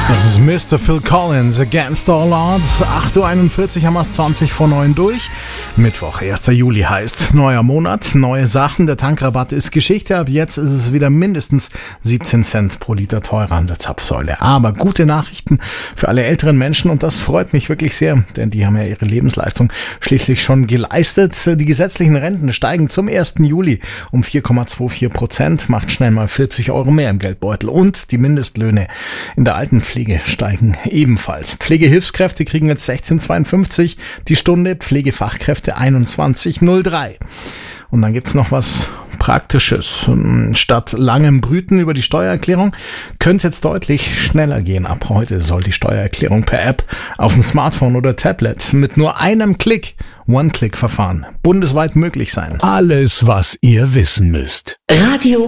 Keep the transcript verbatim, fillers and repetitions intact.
Das ist Mister Phil Collins, Against All Odds. acht Uhr einundvierzig haben wir es zwanzig vor neun durch. Mittwoch, erster Juli heißt neuer Monat, neue Sachen. Der Tankrabatt ist Geschichte. Ab jetzt ist es wieder mindestens siebzehn Cent pro Liter teurer an der Zapfsäule. Aber gute Nachrichten für alle älteren Menschen und das freut mich wirklich sehr, denn die haben ja ihre Lebensleistung schließlich schon geleistet. Die gesetzlichen Renten steigen zum ersten Juli um vier Komma vierundzwanzig Prozent, macht schnell mal vierzig Euro mehr im Geldbeutel. Und die Mindestlöhne in der Altenpflege steigen ebenfalls. Pflegehilfskräfte kriegen jetzt sechzehn Komma zweiundfünfzig die Stunde, Pflegefachkräfte einundzwanzig Komma null drei. Und dann gibt's noch was Praktisches. Statt langem Brüten über die Steuererklärung könnte es jetzt deutlich schneller gehen. Ab heute soll die Steuererklärung per App auf dem Smartphone oder Tablet mit nur einem Klick, One-Click-Verfahren, bundesweit möglich sein. Alles, was ihr wissen müsst. Radio